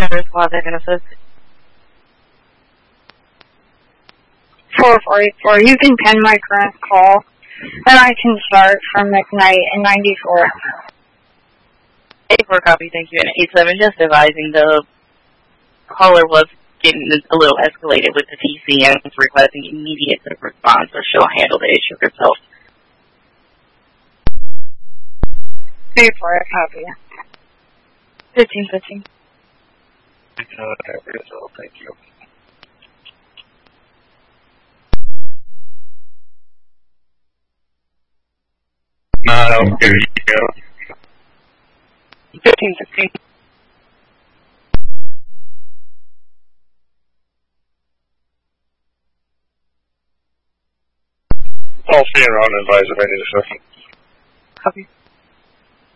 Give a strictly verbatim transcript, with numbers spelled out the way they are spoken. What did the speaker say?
Commander Squad, I can assist. four four eight four, you can pin my current call, and I can start from McKnight in ninety-four. eight four copy, thank you. And eight seven, just advising the caller was getting a little escalated with the T C and was requesting immediate response, or she'll handle the issue herself. eight four, I copy. fifteen fifteen. Uh, thank you. No, here you go. fifteen fifteen. All senior on advisor ready to second. Copy.